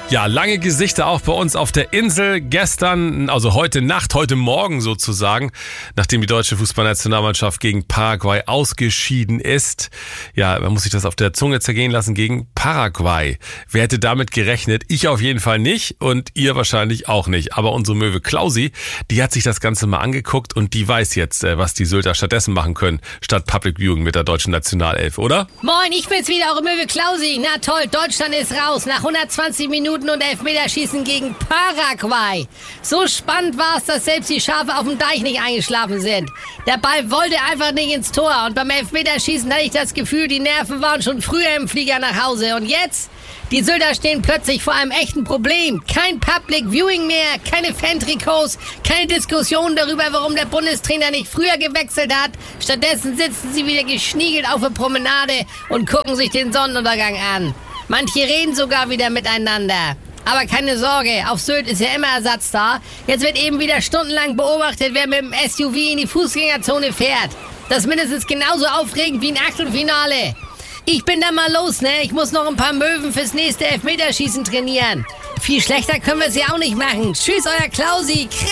Ja, lange Gesichter auch bei uns auf der Insel. Gestern, also heute Nacht, heute Morgen sozusagen, nachdem die deutsche Fußballnationalmannschaft gegen Paraguay ausgeschieden ist. Ja, man muss sich das auf der Zunge zergehen lassen, gegen Paraguay. Wer hätte damit gerechnet? Ich auf jeden Fall nicht und ihr wahrscheinlich auch nicht. Aber unsere Möwe Klausi, die hat sich das Ganze mal angeguckt und die weiß jetzt, was die Sylter stattdessen machen können, statt Public Viewing mit der deutschen Nationalelf, oder? Moin, ich bin's wieder, eure Möwe Klausi. Na toll, Deutschland ist raus nach 120 Minuten und Elfmeterschießen gegen Paraguay. So spannend war es, dass selbst die Schafe auf dem Deich nicht eingeschlafen sind. Der Ball wollte einfach nicht ins Tor und beim Elfmeterschießen hatte ich das Gefühl, die Nerven waren schon früher im Flieger nach Hause. Und jetzt? Die Sylter stehen plötzlich vor einem echten Problem. Kein Public Viewing mehr, keine Fantrikots, keine Diskussion darüber, warum der Bundestrainer nicht früher gewechselt hat. Stattdessen sitzen sie wieder geschniegelt auf der Promenade und gucken sich den Sonnenuntergang an. Manche reden sogar wieder miteinander. Aber keine Sorge, auf Sylt ist ja immer Ersatz da. Jetzt wird eben wieder stundenlang beobachtet, wer mit dem SUV in die Fußgängerzone fährt. Das ist mindestens genauso aufregend wie ein Achtelfinale. Ich bin da mal los, ne? Ich muss noch ein paar Möwen fürs nächste Elfmeterschießen trainieren. Viel schlechter können wir es ja auch nicht machen. Tschüss, euer Klausi.